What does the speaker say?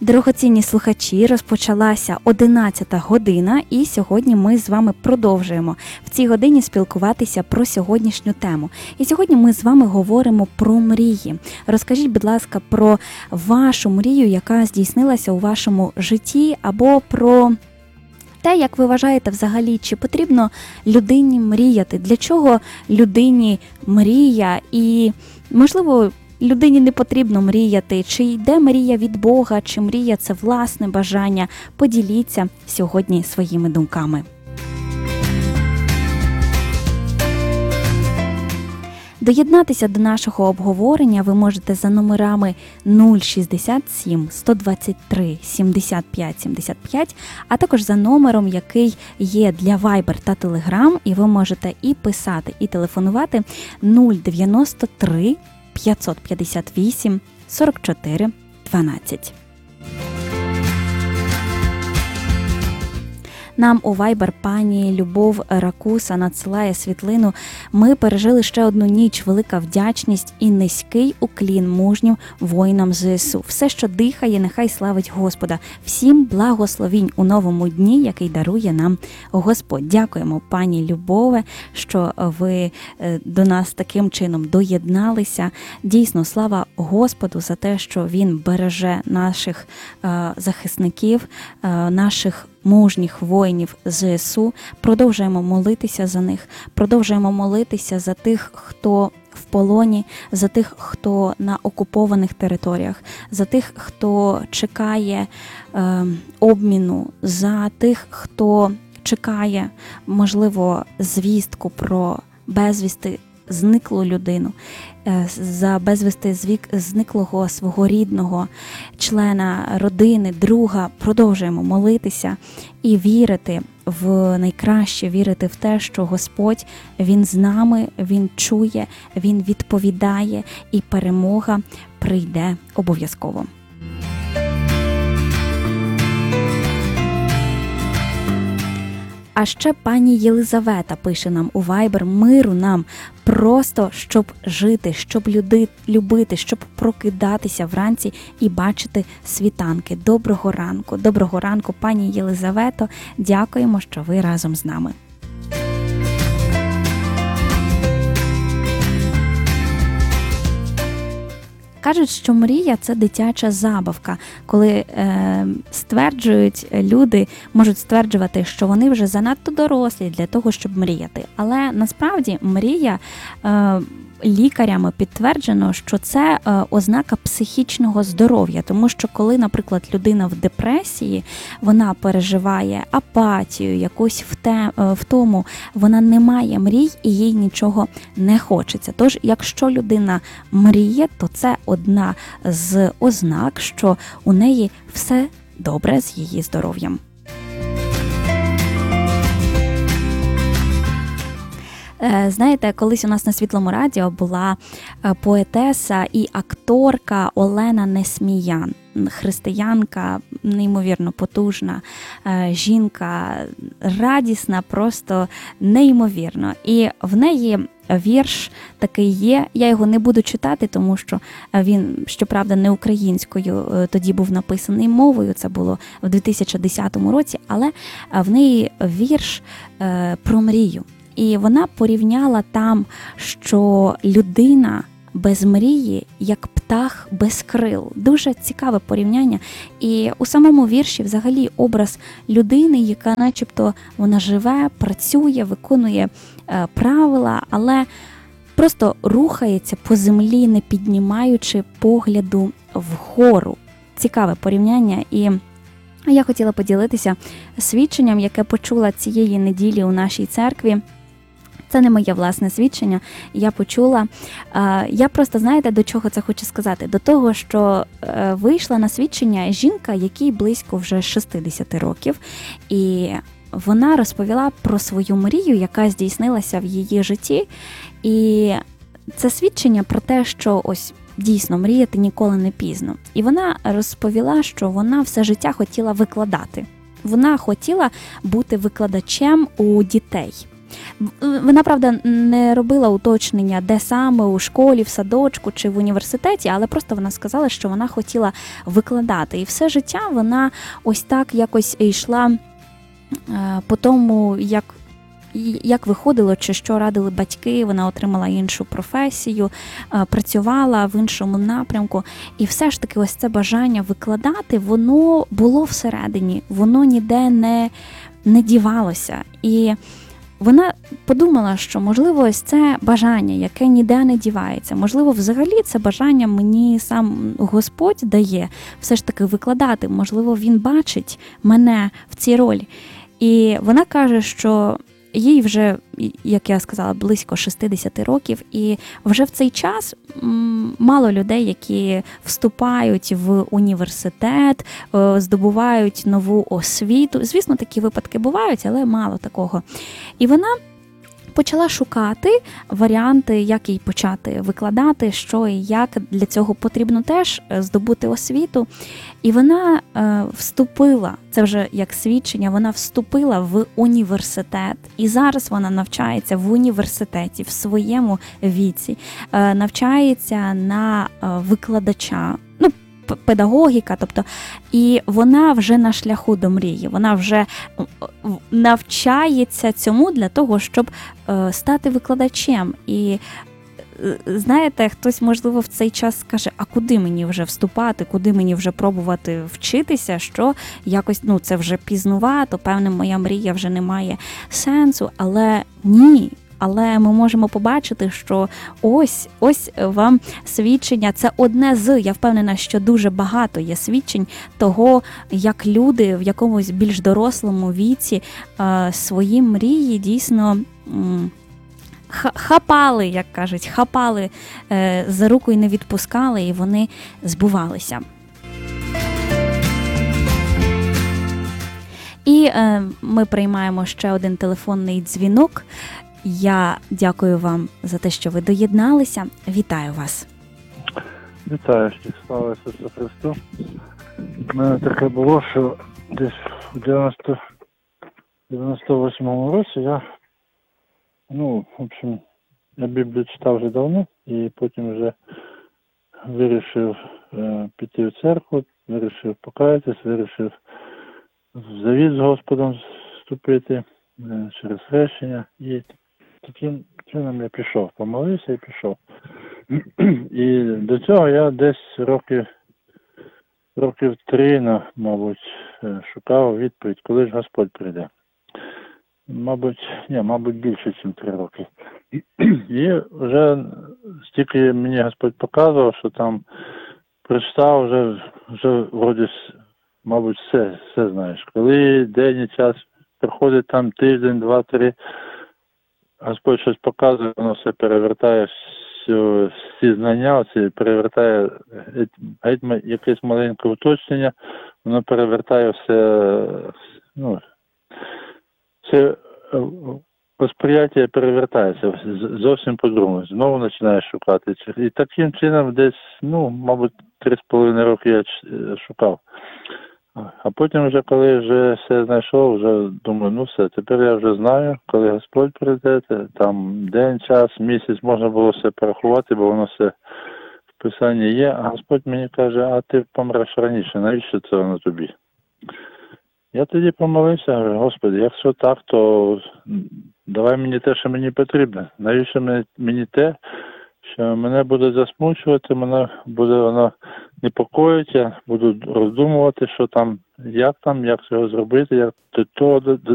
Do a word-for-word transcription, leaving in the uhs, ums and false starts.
Дорогоцінні слухачі, розпочалася одинадцята година, і сьогодні ми з вами продовжуємо в цій годині спілкуватися про сьогоднішню тему. І сьогодні ми з вами говоримо про мрії. Розкажіть, будь ласка, про вашу мрію, яка здійснилася у вашому житті, або про те, як ви вважаєте взагалі, чи потрібно людині мріяти, для чого людині мрія, і, можливо, людині не потрібно мріяти, чи йде мрія від Бога, чи мрія – це власне бажання. Поділіться сьогодні своїми думками. Доєднатися до нашого обговорення ви можете за номерами нуль шістдесят сім сто двадцять три сімдесят п'ять сімдесят п'ять, а також за номером, який є для Viber та Telegram, і ви можете і писати, і телефонувати нуль дев'яносто три п'ятсот п'ятдесят вісім сорок чотири дванадцять. Нам у Viber пані Любов Ракуса надсилає світлину. Ми пережили ще одну ніч. Велика вдячність і низький уклін мужнім воїнам ЗСУ. Все, що дихає, нехай славить Господа. Всім благословінь у новому дні, який дарує нам Господь. Дякуємо, пані Любове, що ви до нас таким чином доєдналися. Дійсно, слава Господу за те, що Він береже наших захисників, наших мужніх воїнів ЗСУ. Продовжуємо молитися за них, продовжуємо молитися за тих, хто в полоні, за тих, хто на окупованих територіях, за тих, хто чекає е, обміну, за тих, хто чекає, можливо, звістку про безвісти зниклу людину, за безвісти зниклого свого рідного члена родини, друга. Продовжуємо молитися і вірити в найкраще, вірити в те, що Господь, Він з нами, Він чує, Він відповідає, і перемога прийде обов'язково. А ще пані Єлизавета пише нам у Viber: миру нам, просто щоб жити, щоб люди, любити, щоб прокидатися вранці і бачити світанки. Доброго ранку, доброго ранку, пані Єлизавето. Дякуємо, що ви разом з нами. Кажуть, що мрія – це дитяча забавка, коли е, стверджують люди, можуть стверджувати, що вони вже занадто дорослі для того, щоб мріяти. Але насправді мрія е, лікарями підтверджено, що це е, ознака психічного здоров'я, тому що коли, наприклад, людина в депресії, вона переживає апатію, якусь вте, е, втому, вона не має мрій і їй нічого не хочеться. Тож, якщо людина мріє, то це одна з ознак, що у неї все добре з її здоров'ям. Знаєте, колись у нас на Світлому радіо була поетеса і акторка Олена Несміян. Християнка, неймовірно потужна жінка, радісна, просто неймовірно. І в неї вірш такий є, я його не буду читати, тому що він, щоправда, не українською тоді був написаний мовою, це було в дві тисячі десятому році, але в неї вірш про мрію. І вона порівняла там, що людина без мрії, як птах без крил. Дуже цікаве порівняння. І у самому вірші взагалі образ людини, яка начебто вона живе, працює, виконує е, правила, але просто рухається по землі, не піднімаючи погляду вгору. Цікаве порівняння. І я хотіла поділитися свідченням, яке почула цієї неділі у нашій церкві. Це не моє власне свідчення, я почула. Я просто, знаєте, до чого це хочу сказати? До того, що вийшла на свідчення жінка, якій близько вже шістдесят років, і вона розповіла про свою мрію, яка здійснилася в її житті. І це свідчення про те, що ось дійсно мріяти ніколи не пізно. І вона розповіла, що вона все життя хотіла викладати. Вона хотіла бути викладачем у дітей. В- Вона, правда, не робила уточнення, де саме, у школі, в садочку чи в університеті, але просто вона сказала, що вона хотіла викладати. І все життя вона ось так якось йшла е, по тому, як і- як виходило, чи що радили батьки, вона отримала іншу професію, е, працювала в іншому напрямку. І все ж таки ось це бажання викладати, воно було всередині, воно ніде не, не дівалося. І вона подумала, що, можливо, ось це бажання, яке ніде не дівається. Можливо, взагалі це бажання мені сам Господь дає все ж таки викладати. Можливо, Він бачить мене в цій ролі. І вона каже, що їй вже, як я сказала, близько шістдесят років, і вже в цей час м, мало людей, які вступають в університет, е, здобувають нову освіту. Звісно, такі випадки бувають, але мало такого. І вона почала шукати варіанти, як їй почати викладати, що і як. Для цього потрібно теж здобути освіту. І вона е, вступила, це вже як свідчення, вона вступила в університет. І зараз вона навчається в університеті в своєму віці, е, навчається на е, викладача. Ну, п- педагогіка, тобто, і вона вже на шляху до мрії, вона вже е, в- навчається цьому для того, щоб е, стати викладачем. І е, знаєте, хтось, можливо, в цей час скаже, а куди мені вже вступати, куди мені вже пробувати вчитися, що якось, ну, це вже пізнувато, певне, моя мрія вже не має сенсу, але ні. Але ми можемо побачити, що ось, ось вам свідчення, це одне з, я впевнена, що дуже багато є свідчень того, як люди в якомусь більш дорослому віці е, свої мрії дійсно м, ха- хапали, як кажуть, хапали е, за руку і не відпускали, і вони збувалися. І е, ми приймаємо ще один телефонний дзвінок. Я дякую вам за те, що ви доєдналися. Вітаю вас. Вітаю всіх, слава Ісусу Христу. У мене таке було, що десь в дев'яносто, дев'яносто восьмому році я, ну, в общем, я Біблію читав вже давно, і потім вже вирішив е, піти в церкву, вирішив покаятись, вирішив в завіт з Господом вступити е, через хрещення. І таким чином я пішов, помолився і пішов. І до цього я десь років, років три, ну, мабуть, е, шукав відповідь, коли ж Господь прийде. Мабуть, ні, мабуть, більше, ніж три роки. І вже стільки мені Господь показував, що там прочитав, вже, вже вроді, мабуть, все, все знаєш. Коли день і час приходить там тиждень, два, три, Господь щось показує, воно все перевертає, всі, всі знання, всі перевертає геть, геть якесь маленьке уточнення, воно перевертає все, ну, все восприяття перевертається зовсім по-другому. Знову починаєш шукати. І таким чином десь, ну, мабуть, три з половиною роки я шукав. А потім вже, коли вже все знайшов, вже думаю, ну все, тепер я вже знаю, коли Господь прийде, там день, час, місяць можна було все порахувати, бо воно все в Писанні є. А Господь мені каже, а ти помреш раніше, навіщо це воно тобі? Я тоді помолився, говорю, Господи, якщо так, то давай мені те, що мені потрібно. Навіщо мені, мені те, що мене буде засмучувати, мене буде воно непокоїть, я буду роздумувати, що там, як там, як цього зробити, як до того